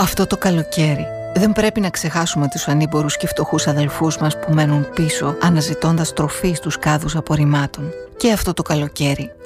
Αυτό το καλοκαίρι δεν πρέπει να ξεχάσουμε τους ανήμπορους και φτωχούς αδελφούς μας που μένουν πίσω αναζητώντας τροφή στους κάδους απορριμμάτων. Και αυτό το καλοκαίρι